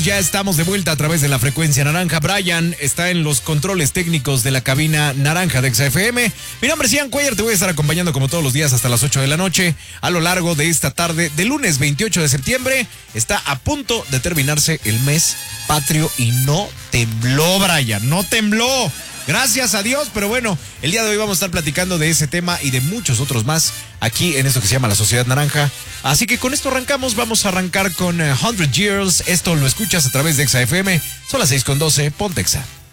ya estamos de vuelta a través de la frecuencia naranja. Brian está en los controles técnicos de la cabina naranja de XFM. Mi nombre es Ian Cuellar, te voy a estar acompañando como todos los días hasta las 8 de la noche a lo largo de esta tarde de lunes 28 de septiembre. Está a punto de terminarse el mes patrio y no tembló, Brian, no tembló. Gracias a Dios, pero bueno, el día de hoy vamos a estar platicando de ese tema y de muchos otros más aquí en esto que se llama La Sociedad Naranja. Así que con esto arrancamos, vamos a arrancar con 100 Years. Esto lo escuchas a través de XFM. Son las 6:12, ponte Exa.